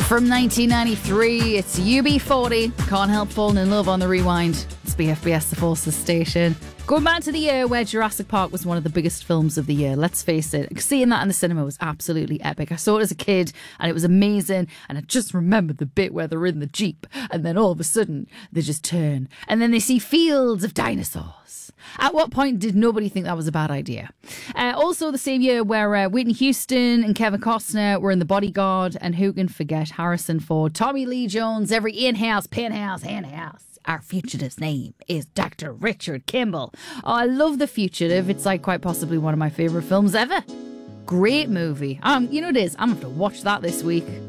From 1993, it's UB40. Can't help falling in love on the rewind. It's BFBS, the Forces station. Going back to the year where Jurassic Park was one of the biggest films of the year, let's face it, seeing that in the cinema was absolutely epic. I saw it as a kid and it was amazing, and I just remembered the bit where they're in the Jeep and then all of a sudden they just turn and then they see fields of dinosaurs. At what point did nobody think that was a bad idea? Also the same year where Whitney Houston and Kevin Costner were in The Bodyguard, and who can forget Harrison Ford, Tommy Lee Jones, every in-house, penthouse, hen-house. Our fugitive's name is Dr. Richard Kimball. Oh, I love The Fugitive. It's like quite possibly one of my favourite films ever. Great movie. You know what it is? I'm going to have to watch that this week.